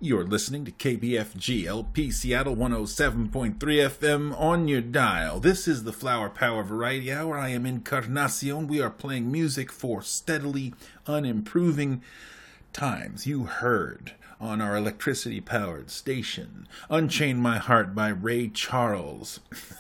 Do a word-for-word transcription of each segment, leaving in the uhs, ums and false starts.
You're listening to K B F G L P Seattle one oh seven point three F M on your dial. This is the Flower Power Variety Hour. I am Encarnacion. We are playing music for steadily unimproving times. You heard on our electricity-powered station Unchain My Heart by Ray Charles.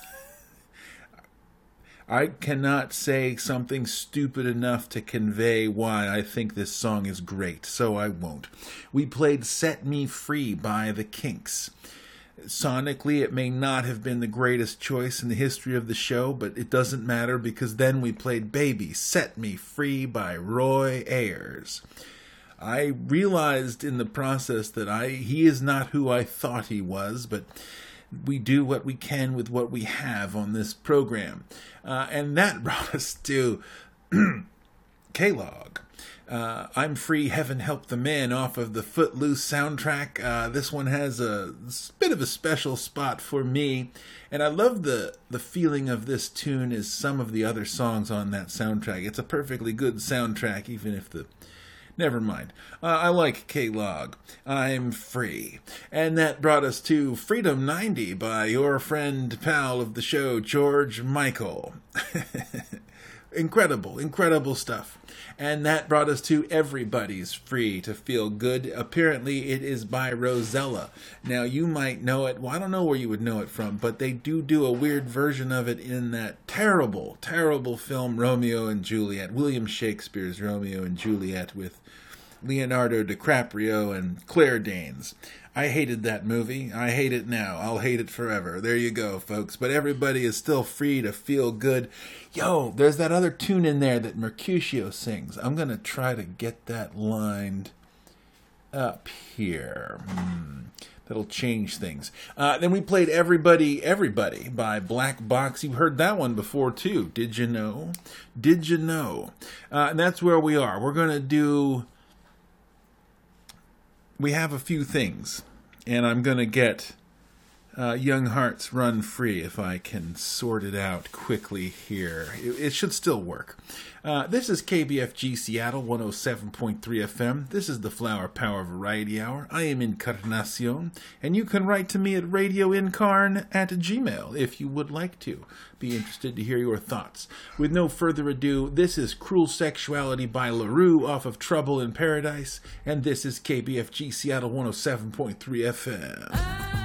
I cannot say something stupid enough to convey why I think this song is great, so I won't. We played Set Me Free by The Kinks. Sonically, it may not have been the greatest choice in the history of the show, but it doesn't matter because then we played Baby, Set Me Free by Roy Ayers. I realized in the process that I he is not who I thought he was, but we do what we can with what we have on this program. Uh, and that brought us to K-Log. Uh, I'm Free, Heaven Help the Man off of the Footloose soundtrack. Uh, this one has a bit of a special spot for me. And I love the, the feeling of this tune as some of the other songs on that soundtrack. It's a perfectly good soundtrack, even if the... Never mind. Uh, I like K-Log. I'm Free. And that brought us to Freedom ninety by your friend, pal of the show, George Michael. Incredible, incredible stuff. And that brought us to Everybody's Free to Feel Good. Apparently it is by Rosella. Now you might know it. Well, I don't know where you would know it from, but they do do a weird version of it in that terrible, terrible film Romeo and Juliet. William Shakespeare's Romeo and Juliet with Leonardo DiCaprio and Claire Danes. I hated that movie. I hate it now. I'll hate it forever. There you go, folks. But everybody is still free to feel good. Yo, there's that other tune in there that Mercutio sings. I'm going to try to get that lined up here. Hmm. That'll change things. Uh, then we played Everybody, Everybody by Black Box. You've heard that one before, too. Did you know? Did you know? Uh, and that's where we are. We're going to do... We have a few things, and I'm going to get uh, Young Hearts Run Free if I can sort it out quickly here. It, it should still work. Uh, this is K B F G Seattle one oh seven point three F M. This is the Flower Power Variety Hour. I am Encarnacion, and you can write to me at radioincarn at gmail if you would like to. Be interested to hear your thoughts. With no further ado, this is Cruel Sexuality by LaRue off of Trouble in Paradise, and this is K B F G Seattle one oh seven point three F M.